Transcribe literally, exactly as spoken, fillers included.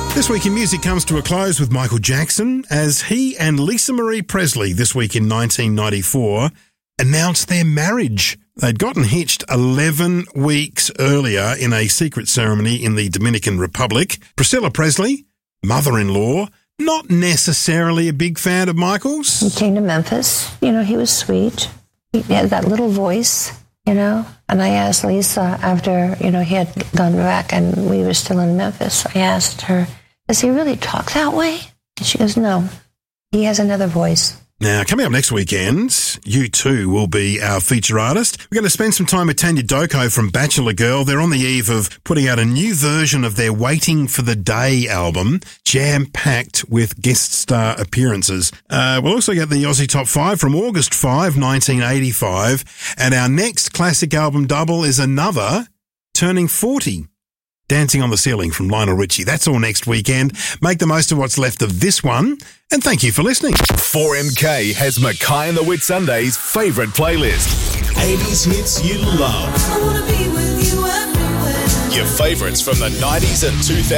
This week in music comes to a close with Michael Jackson as he and Lisa Marie Presley this week in nineteen ninety-four announced their marriage. They'd gotten hitched eleven weeks earlier in a secret ceremony in the Dominican Republic. Priscilla Presley, mother-in-law, not necessarily a big fan of Michael's. He came to Memphis. You know, he was sweet. He had that little voice, you know. And I asked Lisa after, you know, he had gone back and we were still in Memphis. I asked her, does he really talk that way? And she goes, no, he has another voice. Now, coming up next weekend, U two will be our feature artist. We're going to spend some time with Tanya Doko from Bachelor Girl. They're on the eve of putting out a new version of their Waiting for the Day album, jam-packed with guest star appearances. Uh, we'll also get the Aussie Top five from August fifth, nineteen eighty-five. And our next classic album double is another, Turning forty. Dancing on the Ceiling from Lionel Richie. That's all next weekend. Make the most of what's left of this one, and thank you for listening. four M K has Mackay and the Whitsundays' favourite playlist. eighties hits you love. I wanna be with you everywhere. Your favourites from the nineties and two thousands.